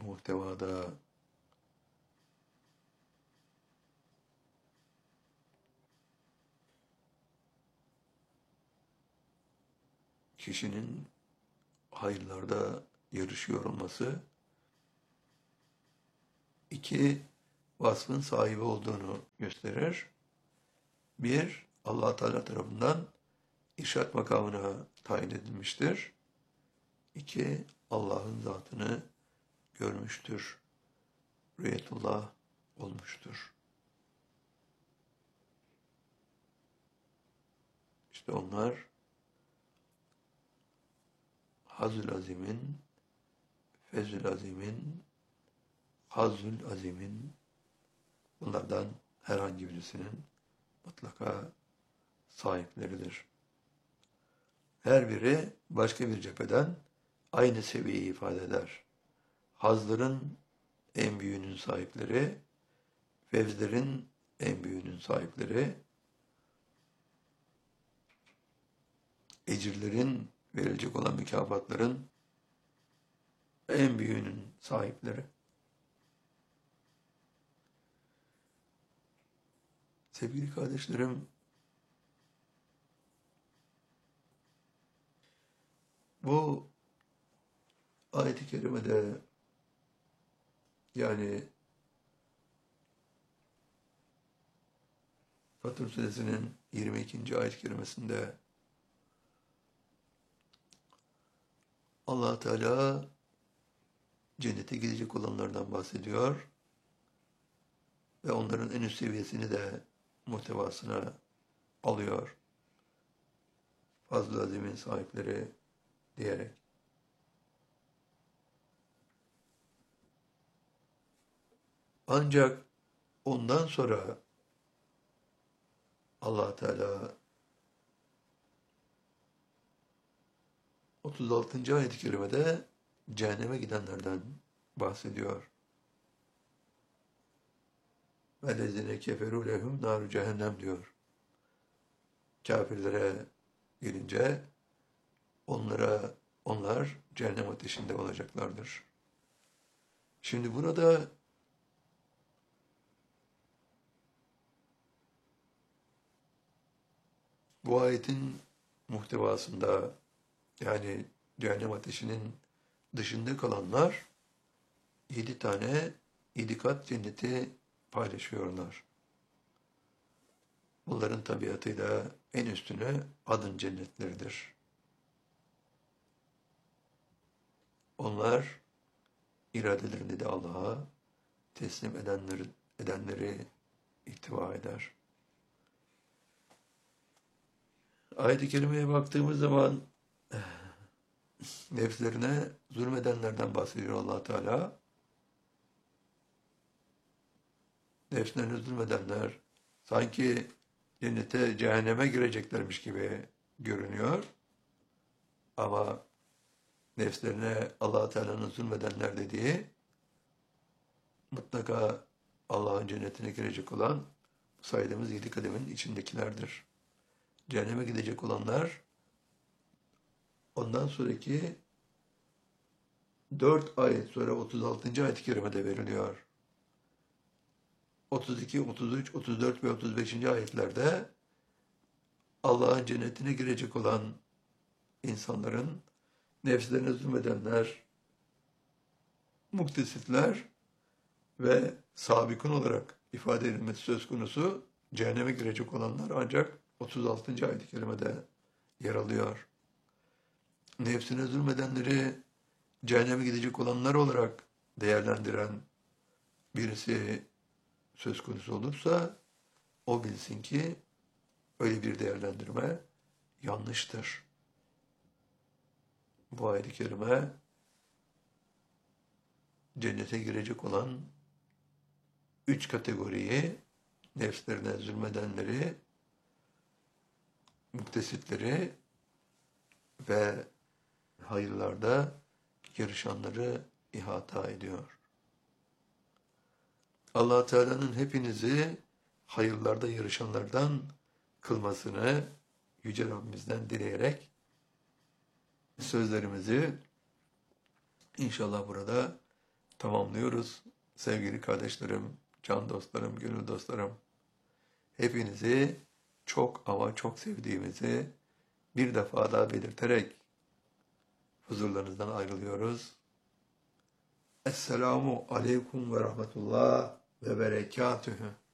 muhtevada kişinin hayırlarda yarışıyor olması, iki vasfın sahibi olduğunu gösterir. Bir, Allah Teala tarafından irşad makamına tayin edilmiştir. İki, Allah'ın zatını görmüştür. Rüyetullah olmuştur. İşte onlar Hazül Azim'in, Fezül Azim'in, Hazül Azim'in, bunlardan herhangi birisinin mutlaka sahipleridir. Her biri başka bir cepheden aynı seviyeyi ifade eder. Hazların en büyüğünün sahipleri, fevzlerin en büyüğünün sahipleri, ecirlerin verilecek olan mükafatların en büyüğünün sahipleri. Sevgili kardeşlerim, bu ayet-i kerimede, yani Fatır Suresinin 22. ayet-i kerimesinde Allah Teala cennete gidecek olanlardan bahsediyor ve onların en üst seviyesini de muhtevasına alıyor. Fazl-ı Azim'in sahipleri diyerek. Ancak ondan sonra Allah Teala 36. ayet-i kerimede cehenneme gidenlerden bahsediyor. وَالَّذِينَ كَفَرُوا لَهُمْ نَارُ cehennem diyor. Kafirlere gelince onlar cehennem ateşinde olacaklardır. Şimdi burada bu ayetin muhtevasında, yani cehennem ateşinin dışında kalanlar 7 kat cenneti paylaşıyorlar. Bunların tabiatıyla en üstüne adın cennetleridir. Onlar iradelerinde de Allah'a teslim edenleri ihtiva eder. Ayet-i kerimeye baktığımız zaman nefslerine zulmedenlerden bahsediyor Allah Teala. Nefslerine zulmedenler sanki cennete, cehenneme gireceklermiş gibi görünüyor. Ama nefslerine Allah Teala'nın zulmedenler dediği mutlaka Allah'ın cennetine girecek olan saydığımız 7 kademin içindekilerdir. Cehenneme gidecek olanlar ondan sonraki 4 ayet sonra 36. ayet-i kerimede veriliyor. 32, 33, 34 ve 35. ayetlerde Allah'ın cennetine girecek olan insanların nefslerine zulmedenler, muktesitler ve sabikun olarak ifade edilmesi söz konusu, cehenneme girecek olanlar ancak 36. ayet-i kerimede yer alıyor. Nefsine zulmedenleri cehenneme gidecek olanlar olarak değerlendiren birisi söz konusu olursa, o bilsin ki öyle bir değerlendirme yanlıştır. Bu ayet-i kerime cennete girecek olan 3 kategoriyi, nefslerine zulmedenleri, muktesitleri ve hayırlarda yarışanları ihata ediyor. Allah Teala'nın hepinizi hayırlarda yarışanlardan kılmasını Yüce Rabbimizden dileyerek sözlerimizi inşallah burada tamamlıyoruz. Sevgili kardeşlerim, can dostlarım, gönül dostlarım, hepinizi çok ama çok sevdiğimizi bir defa daha belirterek huzurlarınızdan ayrılıyoruz. Esselamu aleyküm ve rahmetullah ve berekatühü.